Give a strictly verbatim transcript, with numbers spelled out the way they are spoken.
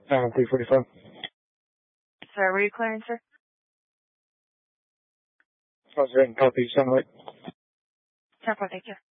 Uh, three forty-five. Sorry, were you clearing, sir? I was writing copy, sunlight. ten four, thank you.